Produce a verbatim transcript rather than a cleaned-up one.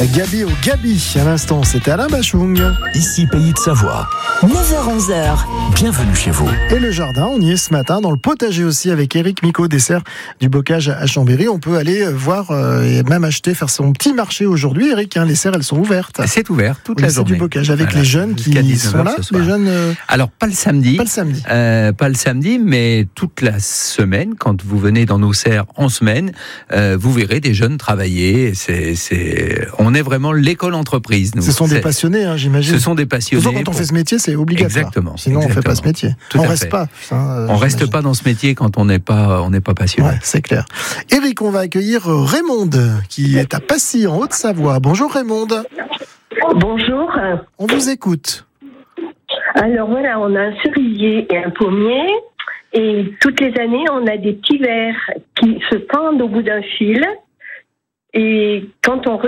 Gabi au Gabi, à l'instant, c'était Alain Bachung. Ici, Pays de Savoie. neuf heures onze heures. Bienvenue chez vous. Et le jardin, on y est ce matin, dans le potager aussi, avec Éric Micot, dessert du bocage à Chambéry. On peut aller voir euh, et même acheter, faire son petit marché aujourd'hui. Éric, hein, les serres, elles sont ouvertes. C'est ouvert toute Oui, la c'est journée. du bocage avec Voilà. les jeunes Jusqu'à qui dix-neuf sont heures là. ce soir. Les jeunes, euh, Alors, pas le samedi. pas le samedi. Euh, pas le samedi, mais toute la semaine, quand vous venez dans nos serres en semaine, euh, vous verrez des jeunes travailler. C'est, c'est, on est vraiment l'école entreprise. Nous. Ce sont des C'est- passionnés, hein, j'imagine. Ce sont des passionnés. Surtout quand on pour- fait ce métier, c'est obligatoire. Exactement. Sinon, on ne fait pas ce exactement. métier. Tout on à reste fait. pas. hein, euh, On reste j'imagine. pas dans ce métier quand on n'est pas, on n'est pas passionné. Ouais, c'est clair. Éric, on va accueillir Raymond, qui est à Passy, en Haute-Savoie. Bonjour Raymond. Bonjour. On vous écoute. Alors voilà, on a un cerisier et un pommier. Et toutes les années, on a des petits vers qui se tendent au bout d'un fil. Et quand on